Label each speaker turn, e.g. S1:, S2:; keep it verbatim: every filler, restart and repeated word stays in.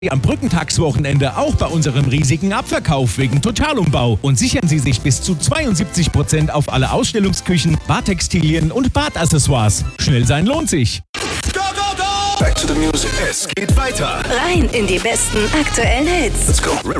S1: Am Brückentagswochenende auch bei unserem riesigen Abverkauf wegen Totalumbau und sichern Sie sich bis zu zweiundsiebzig Prozent auf alle Ausstellungsküchen, Badtextilien und Badaccessoires. Schnell sein lohnt sich.
S2: Go, go, go! Back to the music. Es geht weiter.
S3: Rein in die besten aktuellen Hits.
S2: Let's go.